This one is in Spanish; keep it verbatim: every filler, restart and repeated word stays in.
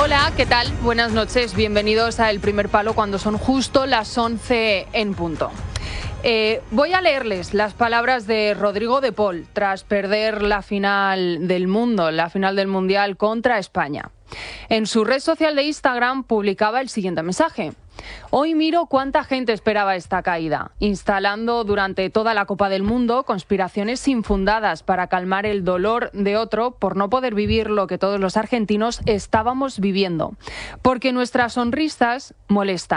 Hola, ¿qué tal? Buenas noches, bienvenidos a El Primer Palo cuando son justo las once en punto. Eh, voy a leerles las palabras de Rodrigo de Paul tras perder la final del mundo, la final del Mundial contra España. En su red social de Instagram publicaba el siguiente mensaje. Hoy miro cuánta gente esperaba esta caída, instalando durante toda la Copa del Mundo conspiraciones infundadas para calmar el dolor de otro por no poder vivir lo que todos los argentinos estábamos viviendo. Porque nuestras sonrisas molestan.